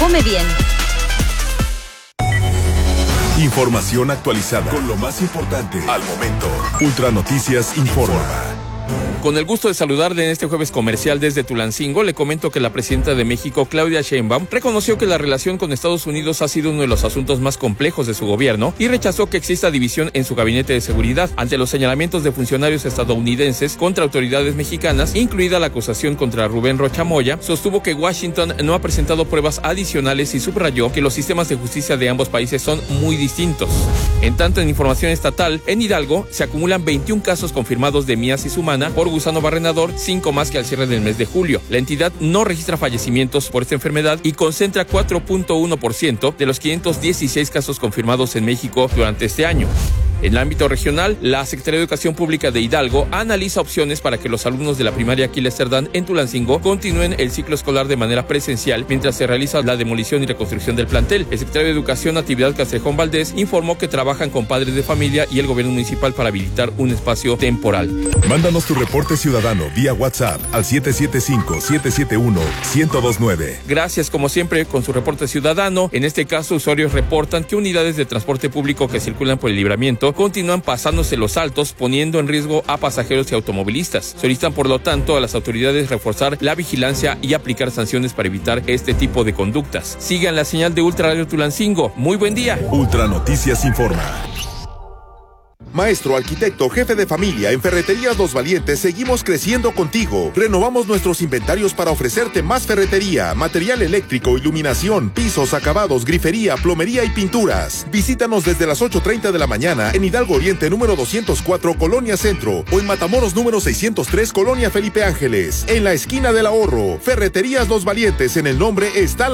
come bien. Información actualizada con lo más importante al momento. Ultra Noticias informa. Con el gusto de saludarle en este jueves comercial desde Tulancingo, le comento que la presidenta de México, Claudia Sheinbaum, reconoció que la relación con Estados Unidos ha sido uno de los asuntos más complejos de su gobierno y rechazó que exista división en su gabinete de seguridad ante los señalamientos de funcionarios estadounidenses contra autoridades mexicanas, incluida la acusación contra Rubén Rocha Moya. Sostuvo que Washington no ha presentado pruebas adicionales y subrayó que los sistemas de justicia de ambos países son muy distintos. En tanto, en información estatal, en Hidalgo se acumulan 21 casos confirmados de miasis humana por gusano barrenador, 5 más que al cierre del mes de julio. La entidad no registra fallecimientos por esta enfermedad y concentra 4.1% de los 516 casos confirmados en México durante este año. En el ámbito regional, la Secretaría de Educación Pública de Hidalgo analiza opciones para que los alumnos de la primaria Aquiles Cerdán en Tulancingo continúen el ciclo escolar de manera presencial mientras se realiza la demolición y reconstrucción del plantel. El secretario de Educación, Natividad Castrejón Valdés, informó que trabajan con padres de familia y el gobierno municipal para habilitar un espacio temporal. Mándanos tu reporte ciudadano vía WhatsApp al 775-771-1029. Gracias, como siempre, con su reporte ciudadano. En este caso, usuarios reportan que unidades de transporte público que circulan por el Libramiento continúan pasándose los altos, poniendo en riesgo a pasajeros y automovilistas. Solicitan, por lo tanto, a las autoridades reforzar la vigilancia y aplicar sanciones para evitar este tipo de conductas. Sigan la señal de Ultra Radio Tulancingo. Muy buen día. Ultra Noticias informa. Maestro, arquitecto, jefe de familia, en Ferreterías Los Valientes seguimos creciendo contigo. Renovamos nuestros inventarios para ofrecerte más ferretería, material eléctrico, iluminación, pisos, acabados, grifería, plomería y pinturas. Visítanos desde las 8:30 de la mañana en Hidalgo Oriente número 204, Colonia Centro, o en Matamoros número 603, Colonia Felipe Ángeles. En la esquina del ahorro, Ferreterías Los Valientes, en el nombre está la